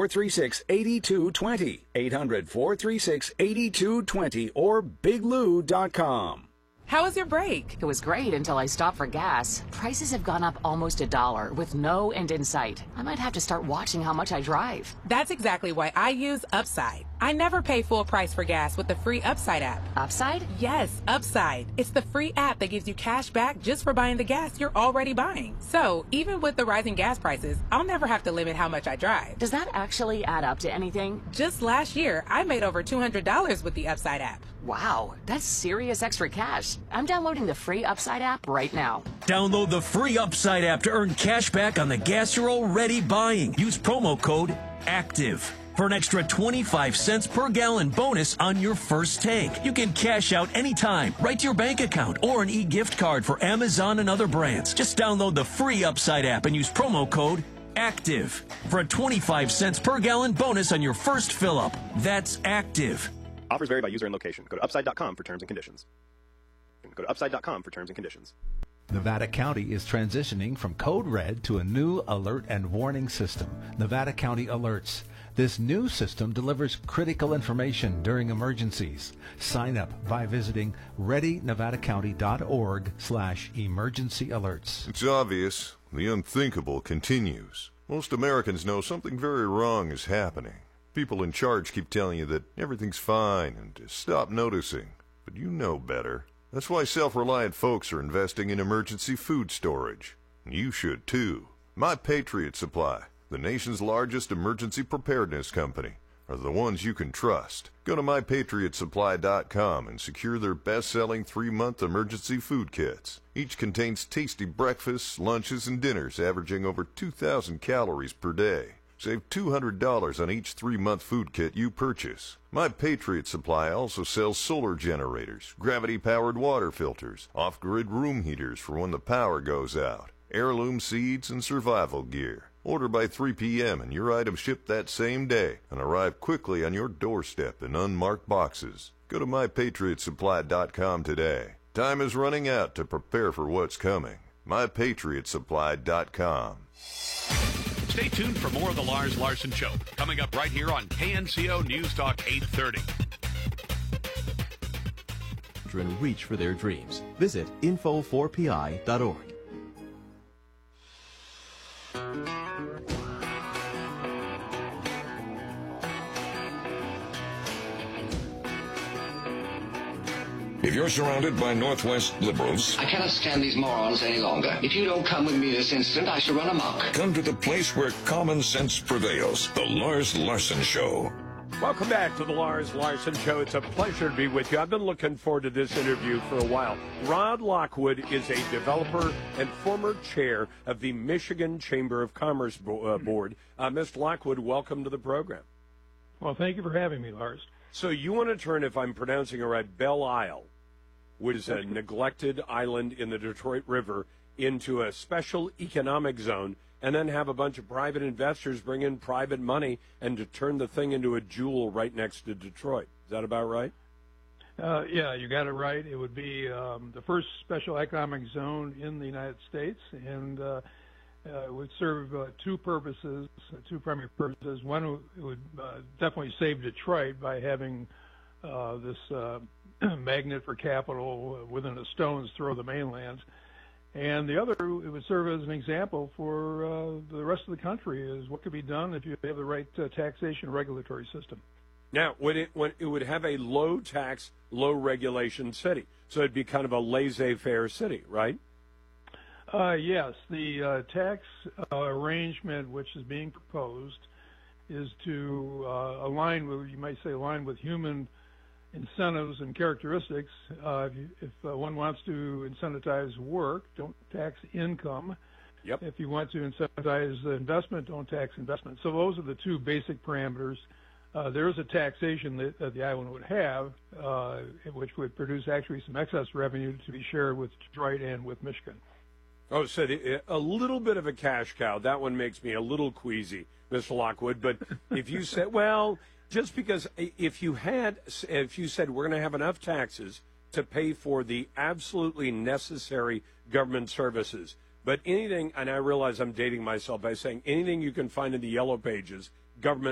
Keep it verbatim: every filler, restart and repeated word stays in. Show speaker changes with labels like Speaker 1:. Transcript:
Speaker 1: four three six, eight two two zero, eight hundred, four three six, eight two two zero, or big lou dot com.
Speaker 2: How was your break?
Speaker 3: It was great until I stopped for gas. Prices have gone up almost a dollar with no end in sight. I might have to start watching how much I drive.
Speaker 2: That's exactly why I use Upside. I never pay full price for gas with the free Upside app.
Speaker 3: Upside?
Speaker 2: Yes, Upside. It's the free app that gives you cash back just for buying the gas you're already buying. So even with the rising gas prices, I'll never have to limit how much I drive.
Speaker 3: Does that actually add up to anything?
Speaker 2: Just last year, I made over two hundred dollars with the Upside app.
Speaker 3: Wow, that's serious extra cash. I'm downloading the free Upside app right now.
Speaker 4: Download the free Upside app to earn cash back on the gas you're already buying. Use promo code ACTIVE for an extra twenty-five cents per gallon bonus on your first tank. You can cash out anytime, right to your bank account, or an e-gift card for Amazon and other brands. Just download the free Upside app and use promo code ACTIVE for a twenty-five cents per gallon bonus on your first fill-up. That's ACTIVE.
Speaker 5: Offers vary by user and location. Go to upside dot com for terms and conditions. Go to upside dot com for terms and conditions.
Speaker 6: Nevada County is transitioning from Code Red to a new alert and warning system, Nevada County Alerts. This new system delivers critical information during emergencies. Sign up by visiting ready nevada county dot org slash emergency alerts.
Speaker 7: It's obvious. The unthinkable continues. Most Americans know something very wrong is happening. People in charge keep telling you that everything's fine and to stop noticing. But you know better. That's why self-reliant folks are investing in emergency food storage. You should too. My Patriot Supply, the nation's largest emergency preparedness company, are the ones you can trust. Go to my patriot supply dot com and secure their best-selling three-month emergency food kits. Each contains tasty breakfasts, lunches, and dinners averaging over two thousand calories per day. Save two hundred dollars on each three-month food kit you purchase. My Patriot Supply also sells solar generators, gravity-powered water filters, off-grid room heaters for when the power goes out, heirloom seeds, and survival gear. Order by three p.m. and your items ship that same day and arrive quickly on your doorstep in unmarked boxes. Go to my patriot supply dot com today. Time is running out to prepare for what's coming. my patriot supply dot com.
Speaker 8: Stay tuned for more of the Lars Larson Show, coming up right here on K N C O News Talk eight thirty.
Speaker 9: And reach for their dreams. Visit info four p i dot org.
Speaker 10: If you're surrounded by Northwest liberals,
Speaker 11: I cannot stand these morons any longer. If you don't come with me this instant, I shall run amok.
Speaker 10: Come to the place where common sense prevails. The Lars Larson Show.
Speaker 12: Welcome back to the Lars Larson Show. It's a pleasure to be with you. I've been looking forward to this interview for a while. Rod Lockwood is a developer and former chair of the Michigan Chamber of Commerce Bo- uh, Board. Uh, Mister Lockwood, welcome to the program.
Speaker 13: Well, thank you for having me, Lars.
Speaker 12: So you want to turn, if I'm pronouncing it right, Belle Isle, which is a neglected island in the Detroit River, into a special economic zone, and then have a bunch of private investors bring in private money and to turn the thing into a jewel right next to Detroit. Is that about right?
Speaker 13: Uh, yeah, you got it right. It would be um, the first special economic zone in the United States, and uh, uh, it would serve uh, two purposes, two primary purposes. One, it would uh, definitely save Detroit by having uh, this uh, magnet for capital within a stone's throw of the mainland. And the other, it would serve as an example for uh, the rest of the country, is what could be done if you have the right uh, taxation regulatory system.
Speaker 12: Now, when it, when it would have a low tax, low regulation city, so it'd be kind of a laissez-faire city, right?
Speaker 13: Uh, yes, the uh, tax uh, arrangement which is being proposed is to uh, align with, you might say, align with human incentives and characteristics. Uh, if you, if uh, one wants to incentivize work, don't tax income.
Speaker 12: Yep.
Speaker 13: If you want to incentivize investment, don't tax investment. So those are the two basic parameters. Uh, there is a taxation that, that the island would have, uh, which would produce actually some excess revenue to be shared with Detroit and with Michigan.
Speaker 12: Oh, so the, a little bit of a cash cow. That one makes me a little queasy, Mister Lockwood. But if you said, well, just because if you had, if you said we're going to have enough taxes to pay for the absolutely necessary government services, but anything, and I realize I'm dating myself by saying anything you can find in the yellow pages, government